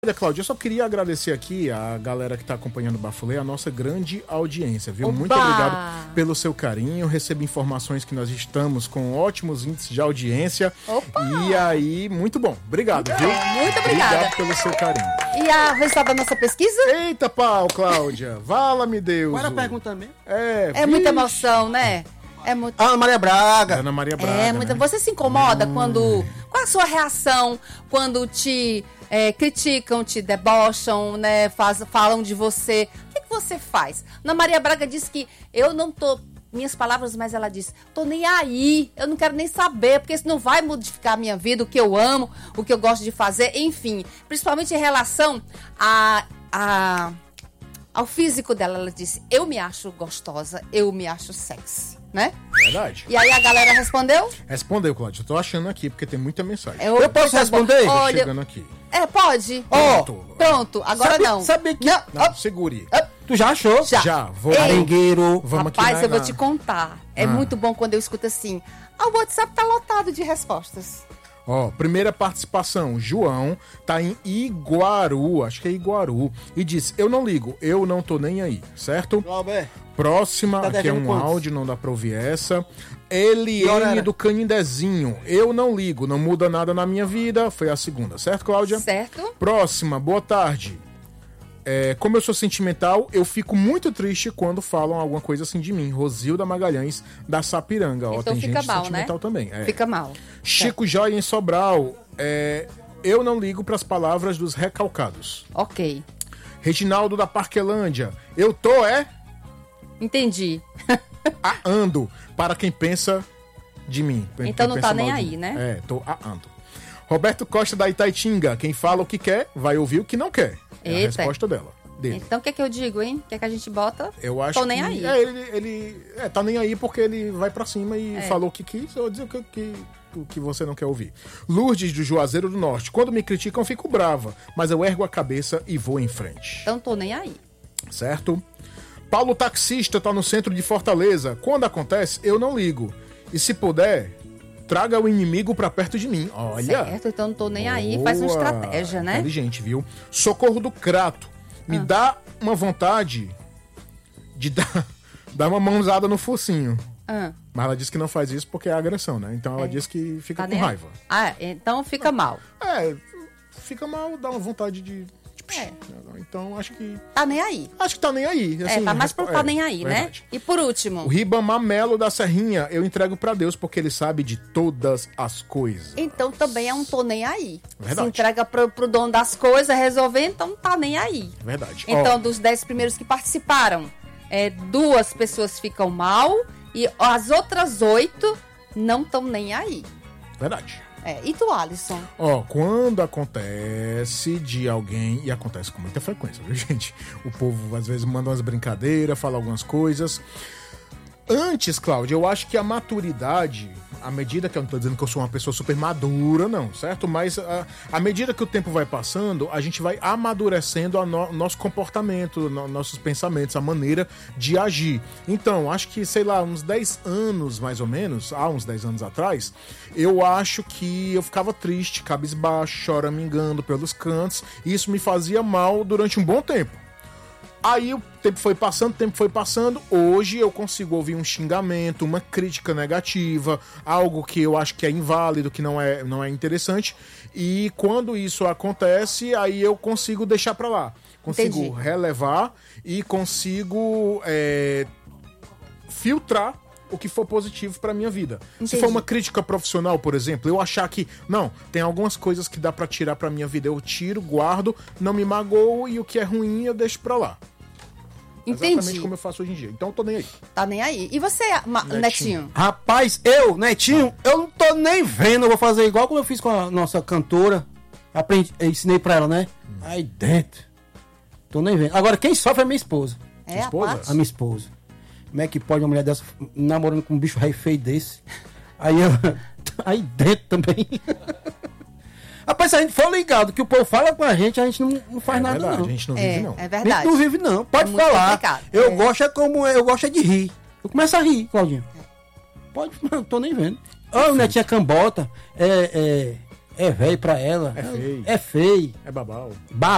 Olha, Cláudia, eu só queria agradecer aqui a galera que está acompanhando o Bafulê, a nossa grande audiência, viu? Oba! Muito obrigado pelo seu carinho. Recebi informações que nós estamos com ótimos índices de audiência. Opa! E aí, muito bom. Obrigado, viu? Muito obrigada. Obrigado pelo seu carinho. E a resultado da nossa pesquisa? Eita, pau, Cláudia. Vala-me Deus. Qual era a pergunta mesmo? É muita emoção, né? É muito... Ana Maria Braga. Ana Maria Braga, É muita... né? Você se incomoda quando... Qual a sua reação quando te criticam, te debocham, né? Falam de você? O que você faz? Ana Maria Braga disse que eu não tô... Minhas palavras, mas ela disse, tô nem aí, eu não quero nem saber, porque isso não vai modificar a minha vida, o que eu amo, o que eu gosto de fazer, enfim. Principalmente em relação ao físico dela, ela disse, eu me acho gostosa, eu me acho sexy, né? Verdade. E aí a galera respondeu? Respondeu, Cláudia. Eu tô achando aqui, porque tem muita mensagem. Eu posso responder? Tá Olha, chegando aqui. pode. Pronto. Agora não. Sabe que... Não, segure. Tu já achou? Já. Vou. Arengueiro. Vamos aqui Rapaz, na- eu vou na- te contar. É muito bom quando eu escuto assim. O WhatsApp tá lotado de respostas. Ó, primeira participação, João, tá em Iguaru, acho que é Iguaru, e diz, eu não ligo, eu não tô nem aí, certo? Glauber. Próxima, Tá aqui é devendo um quantos? áudio, não dá pra ouvir essa. Que hora Eliane era? do Canindezinho, eu não ligo, não muda nada na minha vida, foi a segunda, certo, Cláudia? Certo? Próxima, boa tarde. Como eu sou sentimental, eu fico muito triste quando falam alguma coisa assim de mim. Rosilda Magalhães, da Sapiranga. Ó, Então tem fica gente mal, sentimental né? também. Fica mal. Chico Joia em Sobral. Eu não ligo pras palavras dos recalcados. Ok. Reginaldo da Parquelândia. Eu tô, Entendi. ando para quem pensa de mim. Então não pensa tá nem mal de aí, mim. né? Tô ando. Roberto Costa da Itaitinga. Quem fala o que quer, vai ouvir o que não quer. É a Eita. resposta dele. Então o que é que eu digo, hein? O que é que a gente bota? Eu acho Tô nem que aí. Ele tá nem aí porque ele vai pra cima e falou o que quis. Eu vou dizer o que você não quer ouvir. Lourdes do Juazeiro do Norte. Quando me criticam, fico brava, mas eu ergo a cabeça e vou em frente. Então tô nem aí. Certo? Paulo Taxista tá no centro de Fortaleza. Quando acontece, eu não ligo. E se puder, traga o inimigo pra perto de mim. Olha. Certo, então não tô nem aí. Faz uma Boa. estratégia, né? Inteligente, viu? Socorro do Crato. Me dá uma vontade de dar uma mãozada no focinho. Ah, Mas ela disse que não faz isso porque é agressão, né? Então ela disse que fica tá com nem aí. raiva. Ah, então fica mal. Fica mal, dá uma vontade de... Então acho que Tá nem aí. tá nem aí. Assim, Tá mais pra tá nem aí, verdade. né? E por último... O Ribamar Melo da Serrinha, eu entrego pra Deus porque ele sabe de todas as coisas. Então também é um tô nem aí. Verdade. Se entrega pro dono das coisas, resolver, então não tá nem aí. Verdade. Então, Ó, dos 10 primeiros que participaram, 2 pessoas ficam mal e as outras 8 não estão nem aí. verdade. E tu, Alisson? Ó, quando acontece de alguém, e acontece com muita frequência, viu, gente? O povo às vezes manda umas brincadeiras, fala algumas coisas. Antes, Cláudia, eu acho que a maturidade, à medida que eu não tô dizendo que eu sou uma pessoa super madura, não, certo? Mas à medida que o tempo vai passando, a gente vai amadurecendo nosso comportamento, nossos pensamentos, a maneira de agir. Então, acho que, sei lá, uns 10 anos, mais ou menos, há uns 10 anos atrás, eu acho que eu ficava triste, cabisbaixo, choramingando pelos cantos, e isso me fazia mal durante um bom tempo. Aí o tempo foi passando, hoje eu consigo ouvir um xingamento, uma crítica negativa, algo que eu acho que é inválido, que não é interessante, e quando isso acontece, aí eu consigo deixar pra lá, consigo Entendi. relevar e consigo filtrar o que for positivo pra minha vida. Se Entendi. for uma crítica profissional, por exemplo, eu achar que, não, tem algumas coisas que dá pra tirar pra minha vida, eu tiro, guardo, não me magoo e o que é ruim eu deixo pra lá. Exatamente Entendi. como eu faço hoje em dia. Então eu tô nem aí. Tá nem aí. E você, Netinho? Rapaz, Netinho, eu não tô nem vendo. Eu vou fazer igual como eu fiz com a nossa cantora. Ensinei pra ela, né? Aí dentro. Tô nem vendo. Agora, quem sofre é minha esposa. Esposa? Paty? A minha esposa. Como é que pode uma mulher dessa namorando com um bicho rei feio desse? Aí aí dentro também. Rapaz, se a gente for ligado que o povo fala com a gente não faz nada, verdade, não. a gente não vive, não. É A verdade. gente não vive, não. Pode muito falar. complicado. Eu gosto eu gosto é de rir. Eu começo a rir, Claudinho. Pode, não tô nem vendo. Ô, Netinha Cambota, é velho pra ela. É feio. É feio. É babau.